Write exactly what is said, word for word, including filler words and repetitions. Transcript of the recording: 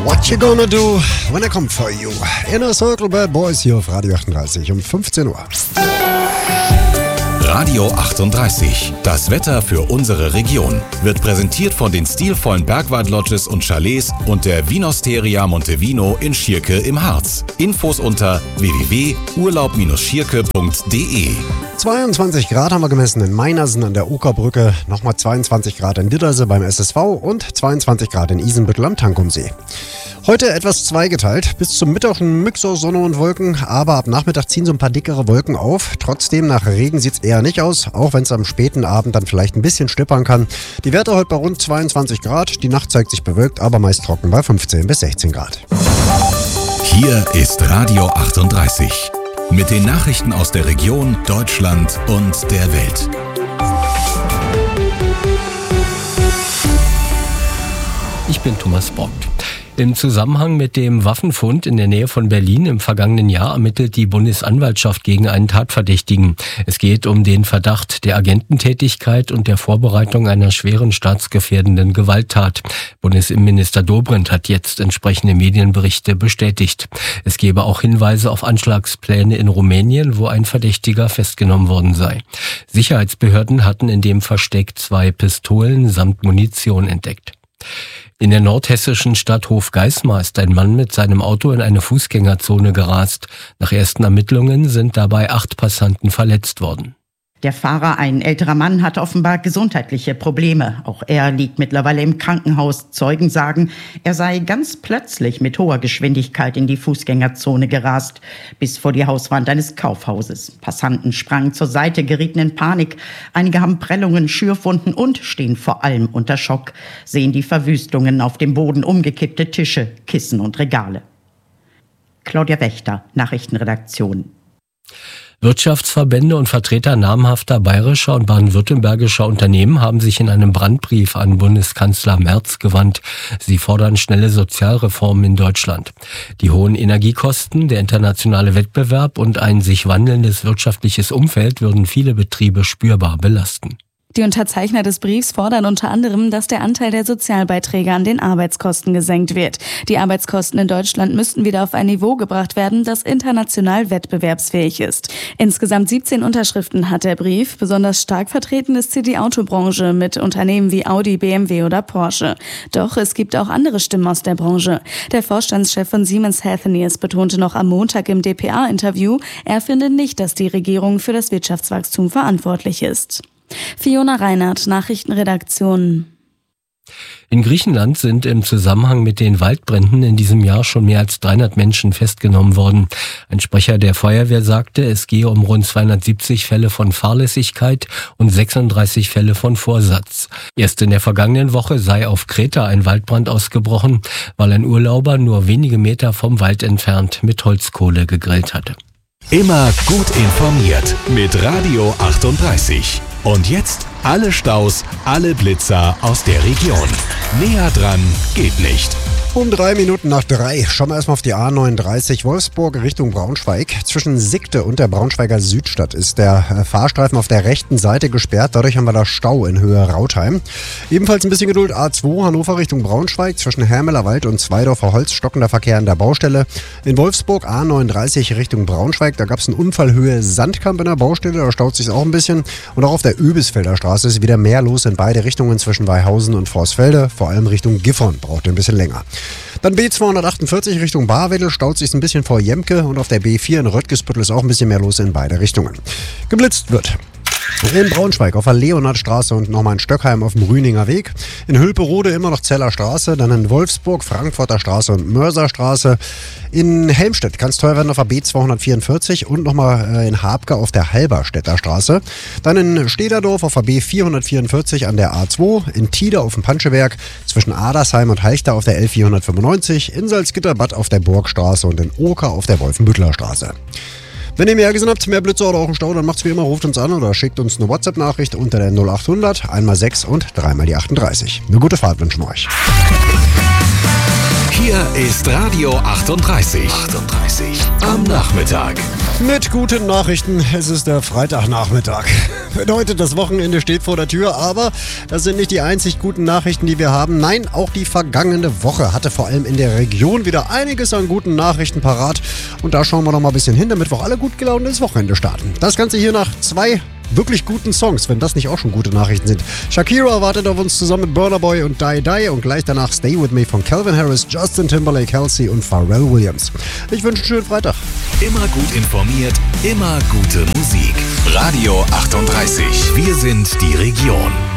What you gonna do when I come for you? Inner Circle Bad Boys hier auf Radio achtunddreißig um fünfzehn Uhr. Radio achtunddreißig. Das Wetter für unsere Region wird präsentiert von den stilvollen Bergwald-Lodges und Chalets und der Vinosteria Montevino in Schierke im Harz. Infos unter w w w punkt urlaub schierke punkt d e. zweiundzwanzig Grad haben wir gemessen in Meinersen an der Okerbrücke, nochmal zweiundzwanzig Grad in Dittersee beim S S V und zweiundzwanzig Grad in Isenbüttel am Tankumsee. Heute etwas zweigeteilt, bis zum Mittag ein Mix aus Sonne und Wolken, aber ab Nachmittag ziehen so ein paar dickere Wolken auf. Trotzdem nach Regen sieht es eher nicht aus, auch wenn es am späten Abend dann vielleicht ein bisschen schnippern kann. Die Werte heute bei rund zweiundzwanzig Grad, die Nacht zeigt sich bewölkt, aber meist trocken bei fünfzehn bis sechzehn Grad. Hier ist Radio achtunddreißig mit den Nachrichten aus der Region, Deutschland und der Welt. Ich bin Thomas Bock. Im Zusammenhang mit dem Waffenfund in der Nähe von Berlin im vergangenen Jahr ermittelt die Bundesanwaltschaft gegen einen Tatverdächtigen. Es geht um den Verdacht der Agententätigkeit und der Vorbereitung einer schweren staatsgefährdenden Gewalttat. Bundesinnenminister Dobrindt hat jetzt entsprechende Medienberichte bestätigt. Es gebe auch Hinweise auf Anschlagspläne in Rumänien, wo ein Verdächtiger festgenommen worden sei. Sicherheitsbehörden hatten in dem Versteck zwei Pistolen samt Munition entdeckt. In der nordhessischen Stadt Hofgeismar ist ein Mann mit seinem Auto in eine Fußgängerzone gerast. Nach ersten Ermittlungen sind dabei acht Passanten verletzt worden. Der Fahrer, ein älterer Mann, hat offenbar gesundheitliche Probleme. Auch er liegt mittlerweile im Krankenhaus. Zeugen sagen, er sei ganz plötzlich mit hoher Geschwindigkeit in die Fußgängerzone gerast, bis vor die Hauswand eines Kaufhauses. Passanten sprangen zur Seite, gerieten in Panik. Einige haben Prellungen, Schürfwunden und stehen vor allem unter Schock, sehen die Verwüstungen auf dem Boden, umgekippte Tische, Kissen und Regale. Claudia Wächter, Nachrichtenredaktion. Wirtschaftsverbände und Vertreter namhafter bayerischer und baden-württembergischer Unternehmen haben sich in einem Brandbrief an Bundeskanzler Merz gewandt. Sie fordern schnelle Sozialreformen in Deutschland. Die hohen Energiekosten, der internationale Wettbewerb und ein sich wandelndes wirtschaftliches Umfeld würden viele Betriebe spürbar belasten. Die Unterzeichner des Briefs fordern unter anderem, dass der Anteil der Sozialbeiträge an den Arbeitskosten gesenkt wird. Die Arbeitskosten in Deutschland müssten wieder auf ein Niveau gebracht werden, das international wettbewerbsfähig ist. Insgesamt siebzehn Unterschriften hat der Brief. Besonders stark vertreten ist hier die Autobranche mit Unternehmen wie Audi, B M W oder Porsche. Doch es gibt auch andere Stimmen aus der Branche. Der Vorstandschef von Siemens Healthineers betonte noch am Montag im D P A-Interview, er finde nicht, dass die Regierung für das Wirtschaftswachstum verantwortlich ist. Fiona Reinhardt, Nachrichtenredaktion. In Griechenland sind im Zusammenhang mit den Waldbränden in diesem Jahr schon mehr als dreihundert Menschen festgenommen worden. Ein Sprecher der Feuerwehr sagte, es gehe um rund zweihundertsiebzig Fälle von Fahrlässigkeit und sechsunddreißig Fälle von Vorsatz. Erst in der vergangenen Woche sei auf Kreta ein Waldbrand ausgebrochen, weil ein Urlauber nur wenige Meter vom Wald entfernt mit Holzkohle gegrillt hatte. Immer gut informiert mit Radio achtunddreißig. Und jetzt alle Staus, alle Blitzer aus der Region. Näher dran geht nicht. Um drei Minuten nach drei schauen wir erstmal auf die A neununddreißig Wolfsburg Richtung Braunschweig. Zwischen Sickte und der Braunschweiger Südstadt ist der Fahrstreifen auf der rechten Seite gesperrt. Dadurch haben wir da Stau in Höhe Rautheim. Ebenfalls ein bisschen Geduld. A zwei Hannover Richtung Braunschweig. Zwischen Hermelerwald und Zweidorfer Holz stockender Verkehr an der Baustelle. In Wolfsburg A neununddreißig Richtung Braunschweig. Da gab es einen Unfall Höhe Sandkamp in der Baustelle. Da staut sich auch ein bisschen. Und auch auf der Öbisfelder Straße ist wieder mehr los in beide Richtungen zwischen Weihausen und Vorsfelde. Vor allem Richtung Gifhorn braucht ein bisschen länger. Dann B zweihundertachtundvierzig Richtung Barwedel, staut sich ein bisschen vor Jemke und auf der B vier in Röttgesbüttel ist auch ein bisschen mehr los in beide Richtungen. Geblitzt wird in Braunschweig auf der Leonhardstraße und nochmal in Stöckheim auf dem Rüninger Weg. In Hülperode immer noch Zeller Straße, dann in Wolfsburg, Frankfurter Straße und Mörserstraße. In Helmstedt kann es teuer werden auf der B zweihundertvierundvierzig und nochmal in Habke auf der Halberstädter Straße. Dann in Stederdorf auf der B vierhundertvierundvierzig an der A zwei, in Tida auf dem Panschewerk, zwischen Adersheim und Halchter auf der L vierhundertfünfundneunzig, in Salzgitterbad auf der Burgstraße und in Oker auf der Wolfenbüttler Straße. Wenn ihr mehr gesehen habt, mehr Blitze oder auch einen Stau, dann macht's wie immer, ruft uns an oder schickt uns eine WhatsApp-Nachricht unter der null achthundert, einmal sechs und dreimal die achtunddreißig. Eine gute Fahrt wünschen wir euch. Hier ist Radio achtunddreißig. achtunddreißig am Nachmittag. Mit guten Nachrichten, es ist der Freitagnachmittag. Bedeutet, das Wochenende steht vor der Tür, aber das sind nicht die einzig guten Nachrichten, die wir haben. Nein, auch die vergangene Woche hatte vor allem in der Region wieder einiges an guten Nachrichten parat. Und da schauen wir noch mal ein bisschen hin, damit wir auch alle gut gelaunt ins Wochenende starten. Das Ganze hier nach zwei wirklich guten Songs, wenn das nicht auch schon gute Nachrichten sind. Shakira wartet auf uns zusammen mit Burna Boy und Die Die und gleich danach Stay With Me von Calvin Harris, Justin Timberlake, Halsey und Pharrell Williams. Ich wünsche einen schönen Freitag. Immer gut informiert, immer gute Musik. Radio achtunddreißig. Wir sind die Region.